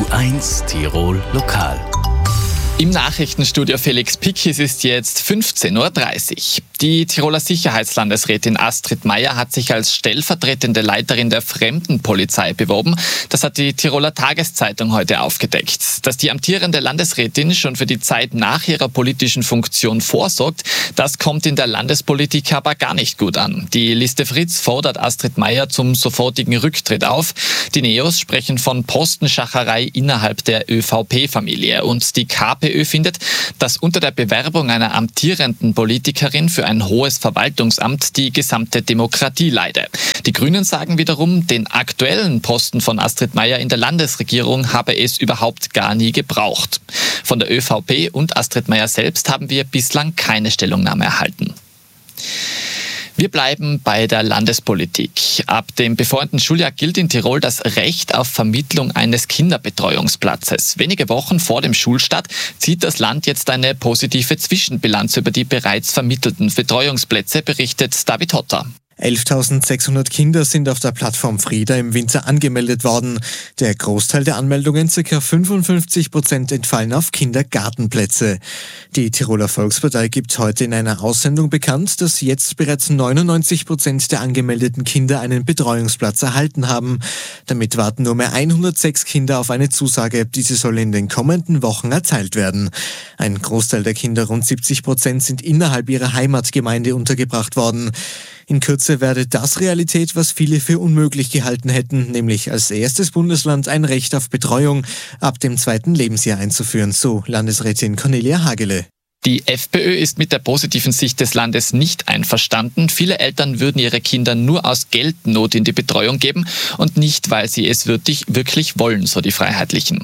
U1 Tirol Lokal. Im Nachrichtenstudio Felix Pickis ist jetzt 15:30 Uhr. Die Tiroler Sicherheitslandesrätin Astrid Meier hat sich als stellvertretende Leiterin der Fremdenpolizei beworben. Das hat die Tiroler Tageszeitung heute aufgedeckt. Dass die amtierende Landesrätin schon für die Zeit nach ihrer politischen Funktion vorsorgt, das kommt in der Landespolitik aber gar nicht gut an. Die Liste Fritz fordert Astrid Meier zum sofortigen Rücktritt auf. Die Neos sprechen von Postenschacherei innerhalb der ÖVP-Familie und die KPÖ findet, dass unter der Bewerbung einer amtierenden Politikerin für ein hohes Verwaltungsamt die gesamte Demokratie leide. Die Grünen sagen wiederum, den aktuellen Posten von Astrid Meier in der Landesregierung habe es überhaupt gar nie gebraucht. Von der ÖVP und Astrid Meier selbst haben wir bislang keine Stellungnahme erhalten. Wir bleiben bei der Landespolitik. Ab dem bevorstehenden Schuljahr gilt in Tirol das Recht auf Vermittlung eines Kinderbetreuungsplatzes. Wenige Wochen vor dem Schulstart zieht das Land jetzt eine positive Zwischenbilanz über die bereits vermittelten Betreuungsplätze, berichtet David Hotter. 11.600 Kinder sind auf der Plattform Frieda im Winter angemeldet worden. Der Großteil der Anmeldungen, ca. 55%, entfallen auf Kindergartenplätze. Die Tiroler Volkspartei gibt heute in einer Aussendung bekannt, dass jetzt bereits 99% der angemeldeten Kinder einen Betreuungsplatz erhalten haben. Damit warten nur mehr 106 Kinder auf eine Zusage. Diese soll in den kommenden Wochen erteilt werden. Ein Großteil der Kinder, rund 70%, sind innerhalb ihrer Heimatgemeinde untergebracht worden. In Kürze werde das Realität, was viele für unmöglich gehalten hätten, nämlich als erstes Bundesland ein Recht auf Betreuung ab dem 2. Lebensjahr einzuführen, so Landesrätin Cornelia Hagele. Die FPÖ ist mit der positiven Sicht des Landes nicht einverstanden. Viele Eltern würden ihre Kinder nur aus Geldnot in die Betreuung geben und nicht, weil sie es wirklich wollen, so die Freiheitlichen.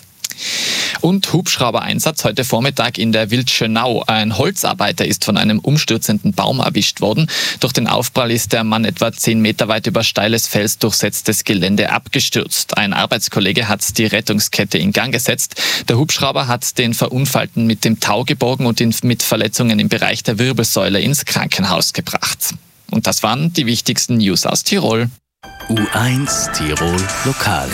Und Hubschrauber-Einsatz heute Vormittag in der Wildschönau. Ein Holzarbeiter ist von einem umstürzenden Baum erwischt worden. Durch den Aufprall ist der Mann etwa 10 Meter weit über steiles, felsdurchsetztes Gelände abgestürzt. Ein Arbeitskollege hat die Rettungskette in Gang gesetzt. Der Hubschrauber hat den Verunfallten mit dem Tau geborgen und ihn mit Verletzungen im Bereich der Wirbelsäule ins Krankenhaus gebracht. Und das waren die wichtigsten News aus Tirol. U1 Tirol Lokal.